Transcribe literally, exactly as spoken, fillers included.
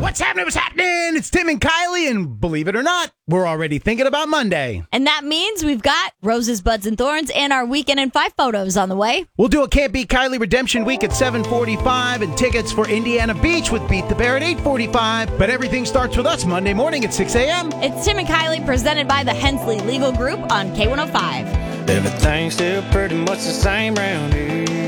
What's happening? What's happening? It's Tim and Kylie, and believe it or not, we're already thinking about Monday. And that means we've got Roses, Buds, and Thorns and our Weekend in Five photos on the way. We'll do a Can't Beat Kylie Redemption Week at seven forty-five and tickets for Indiana Beach with Beat the Bear at eight forty-five. But everything starts with us Monday morning at six a.m. It's Tim and Kylie presented by the Hensley Legal Group on K one oh five. Everything's still pretty much the same round here.